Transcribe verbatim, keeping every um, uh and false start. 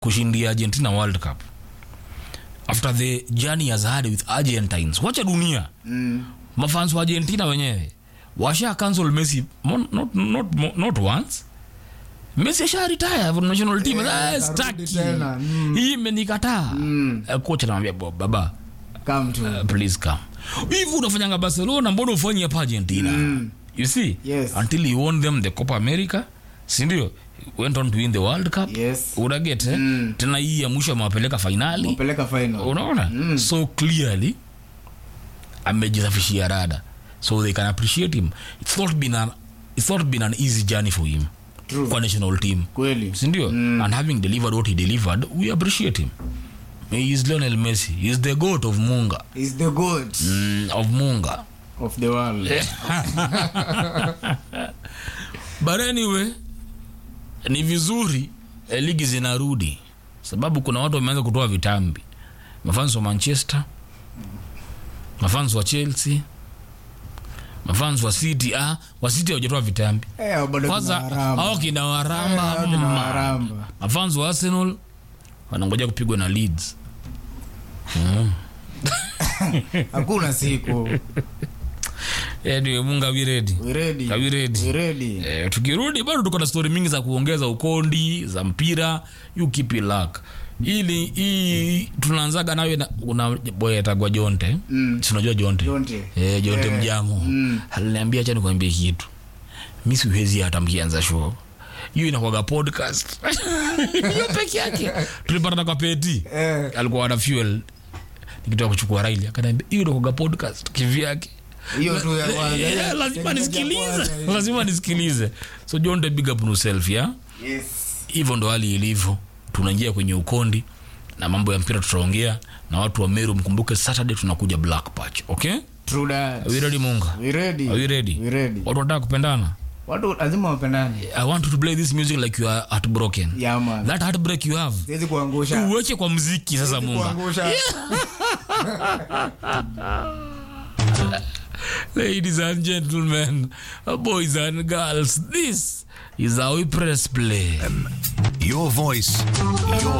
kushindia Argentina World Cup. After the journey has had with Argentines, wacha dunia. Mm. Mafans wa Argentina wenyewe washa cancel Messi not not not, not once. Messi asha retire from national team. Yeah, ah, staki. Mm. Hii imenikataa. Mm. Uh, coach anamwambia baba, come to uh, please come. Hivi unafanyanga Barcelona, mbona ufanye hapa Argentina? Mm. You see? Yes. Until he won them the Copa America, si ndio? Went on to win the World Cup. Yes. Unaget eh? Mm. Tena hii ya mwisho amewapeleka finali. Amewapeleka final. Unaona? Mm. So clearly amejisafishia rada. So they can appreciate him. It's not been an it's not been an easy journey for him. True. For national team. Kweli. Si ndio? Mm. And having delivered what he delivered, we appreciate him. He is Lionel Messi. He is the goat of Munga. He is the goat mm, of Munga. Of the world. But anyway, ni vizuri eh, ligi zinarudi. Sababu kuna watu wameanza kutoa vitambi. Mafans wa Manchester, mafans wa Chelsea, mafans wa City. Ah, wa City hawajatoa vitambi. Eh, bado kwanza hao kina Waramba. Eh, Waramba. Mafans wa Arsenal wanangoja kupigwa na Leeds. Mm. Hakuna siku. Anyway, Munga we ready. We ready. Are we ready? We ready. Eh, tukirudi bado tuko na story mingi za kuongeza ukondi za mpira. You keep it luck. Ili hii tunaanzaga nawe na una boy atagwa Jonte. Mm. Si unajua Jonte? Jonte. Eh, Jonte yeah. Mjamo. Mm. Aliniambia acha nikwambie kitu. Mimi siwezi hata mkianza show. Hiyo inakuwa podcast. Hiyo peke yake. Tulipata kwa Peti. Eh. Alikuwa ana fuel. Nikitoka kuchukua Riley akaniambia hiyo inakuwa podcast kivyake. Hiyo tu ya kwanza. Yeah, lazima nisikilize. Lazima nisikilize. So Jonte, big up yourself, yeah? Yes. Hivyo ndo hali ilivyo. Tunaingia kwenye ukondi na mambo ya mpira tutaongea na watu wa Meru. Mkumbuke Saturday tunakuja Black Patch, okay? True that. Are we ready Munga? We ready. Are we ready? We ready. Watu wanataka kupendana. Watu lazima wapendane. I want you to play this music like you are heartbroken. Yeah man. That heartbreak you have. Siwezi kuangusha. Uweke kwa muziki sasa Munga. Kuangusha. Ladies and gentlemen, boys and girls, this is how we press play. Your voice, your